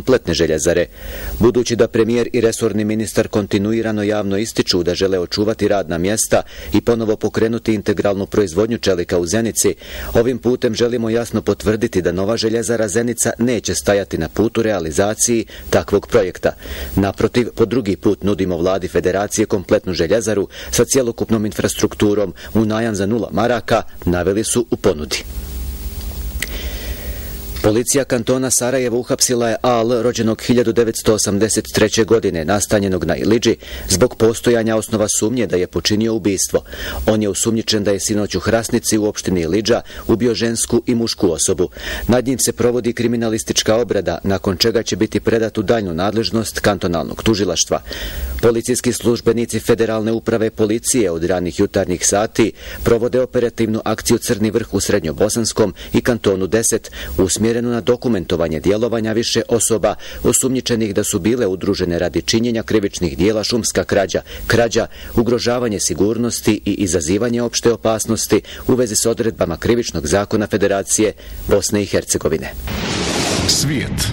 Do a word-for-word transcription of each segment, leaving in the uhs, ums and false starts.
kompletne željezare. Budući da premijer i resorni ministar kontinuirano javno ističu da žele očuvati radna mjesta i ponovo pokrenuti integralnu proizvodnju čelika u Zenici, ovim putem želimo jasno potvrditi da nova željezara Zenica neće stajati na putu realizaciji takvog projekta. Naprotiv, po drugi put nudimo vladi federacije kompletnu željezaru sa cjelokupnom infrastrukturom u najam za nula maraka, naveli su u ponudi. Policija kantona Sarajevo uhapsila je Al, rođenog hiljadu devetsto osamdeset treće. godine, nastanjenog na Ilidži, zbog postojanja osnova sumnje da je počinio ubistvo. On je osumnjičen da je sinoć u Hrasnici u opštini Ilidža ubio žensku i mušku osobu. Nad njim se provodi kriminalistička obrada, nakon čega će biti predat u daljnu nadležnost kantonalnog tužilaštva. Policijski službenici Federalne uprave policije od ranih jutarnjih sati provode operativnu akciju Crni vrh u Srednjobosanskom i kantonu deset, usmjerenu na dokumentovanje djelovanja više osoba osumnjičenih da su bile udružene radi činjenja krivičnih dijela šumska krađa, krađa, ugrožavanje sigurnosti i izazivanje opšte opasnosti u vezi s odredbama krivičnog zakona Federacije Bosne i Hercegovine. Svijet.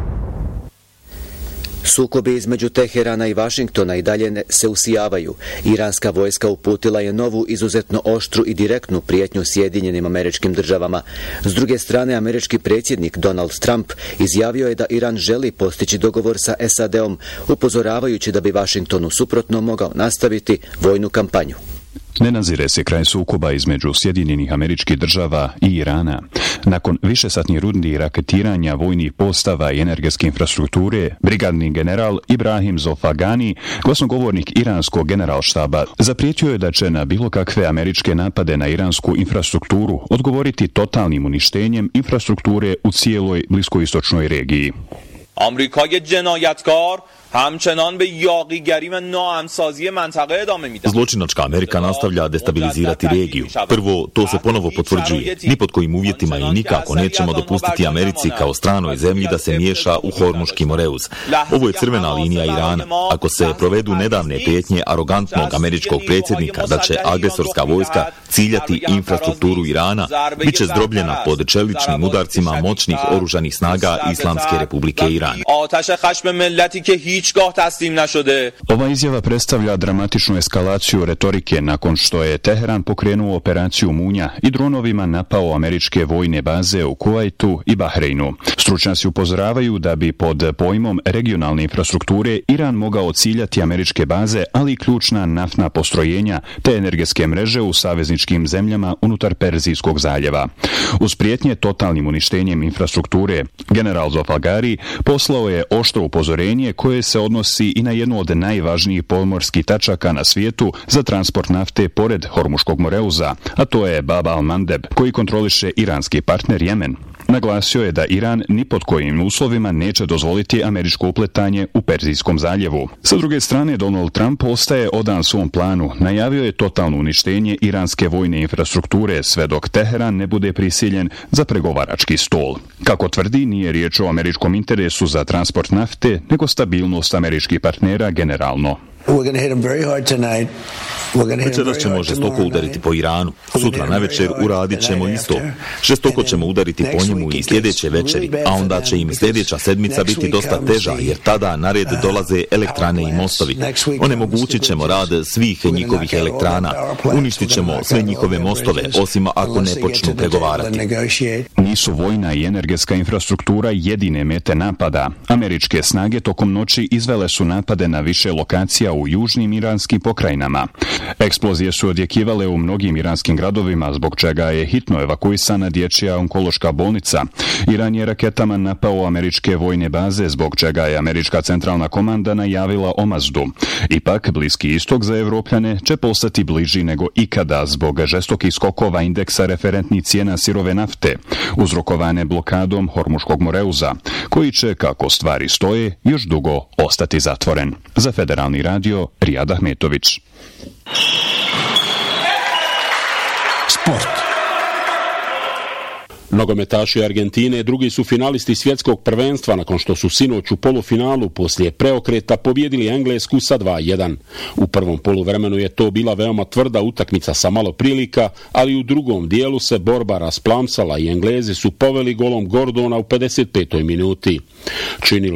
Sukobi između Teherana i Vašingtona i dalje se usijavaju. Iranska vojska uputila je novu izuzetno oštru i direktnu prijetnju Sjedinjenim Američkim Državama. S druge strane, američki predsjednik Donald Trump izjavio je da Iran želi postići dogovor sa S A D-om, upozoravajući da bi Vašingtonu suprotno mogao nastaviti vojnu kampanju. Ne nazire se kraj sukoba između Sjedinjenih Američkih Država i Irana. Nakon višesatnih rundi raketiranja vojnih postava i energetske infrastrukture, brigadni general Ibrahim Zofagani, glasnogovornik iranskog generalštaba, zaprijetio je da će na bilo kakve američke napade na iransku infrastrukturu odgovoriti totalnim uništenjem infrastrukture u cijeloj bliskoistočnoj regiji. آمریکای جنایتکار همچنان به یاغیگری و ناامن‌سازی منطقه ادامه میده. Zločinačka Amerika nastavlja destabilizirati regiju. Prvo, to se ponovo potvrđuje. Ni pod kojim uvjetima i nikako nećemo dopustiti Americi kao stranoj zemlji da se miješa u Hormuški moreuz. Ovo je crvena linija Irana. Ako se provedu nedavne prijetnje arogantnog američkog predsjednika da će agresorska vojska ciljati infrastrukturu Irana, bit će zdrobljena pod čeličnim udarcima moćnih oružanih snaga Islamske Republike Iran. Ova izjava predstavlja dramatičnu eskalaciju retorike nakon što je Teheran pokrenuo operaciju Munja i dronovima napao američke vojne baze u Kuvajtu i Bahreinu. Stručnjaci upozoravaju da bi pod pojmom regionalne infrastrukture Iran mogao ciljati američke baze, ali i ključna naftna postrojenja te energetske mreže u savezničkim zemljama unutar Perzijskog zaljeva. Uz prijetnje totalnim uništenjem infrastrukture, general Zofagari poslao je oštro upozorenje koje se odnosi i na jednu od najvažnijih pomorskih tačaka na svijetu za transport nafte pored Hormuškog moreuza, a to je Bab al-Mandeb, koji kontroliše iranski partner Jemen. Naglasio je da Iran ni pod kojim uslovima neće dozvoliti američko upletanje u Perzijskom zaljevu. Sa druge strane, Donald Trump ostaje odan svom planu. Najavio je totalno uništenje iranske vojne infrastrukture sve dok Teheran ne bude prisiljen za pregovarački stol. Kako tvrdi, nije riječ o američkom interesu za transport nafte, nego stabilnost američkih partnera generalno. Večeras ćemo žestoko udariti po Iranu. Sutra navečer uradit ćemo isto. Žestoko ćemo udariti po njemu i sljedeće večeri, a onda će im sljedeća sedmica biti dosta teža, jer tada na red dolaze elektrane i mostovi. Onemogućit ćemo rad svih njihovih elektrana. Uništit ćemo sve njihove mostove, osim ako ne počnu pregovarati. Nisu vojna i energetska infrastruktura jedine mete napada. Američke snage tokom noći izvele su napade na više lokacija u južnim iranskim pokrajinama. Eksplozije su odjekivale u mnogim iranskim gradovima, zbog čega je hitno evakuisana dječja onkološka bolnica. Iran je raketama napao američke vojne baze, zbog čega je američka centralna komanda najavila omazdu. Ipak, Bliski istok za Evropljane će postati bliži nego ikada zbog žestokih skokova indeksa referentnih cijena sirove nafte, uzrokovane blokadom Hormuškog moreuza, koji će, kako stvari stoje, još dugo ostati zatvoren. Za Federalni radio, Rijad Ahmetović. Sport. Nogometaši Argentine drugi su finalisti svjetskog prvenstva nakon što su sinoć u polufinalu poslije preokreta pobjedili Englesku sa dva jedan. U prvom poluvremenu je to bila veoma tvrda utakmica sa malo prilika, ali u drugom dijelu se borba rasplamsala i Englezi su poveli golom Gordona u pedeset petoj minuti. Činilo